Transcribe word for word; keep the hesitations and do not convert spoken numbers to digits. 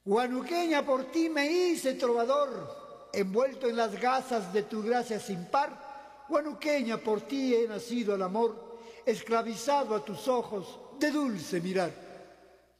Huanuqueña, por ti me hice trovador, envuelto en las gasas de tu gracia sin par. Huanuqueña, por ti he nacido al amor, esclavizado a tus ojos de dulce mirar.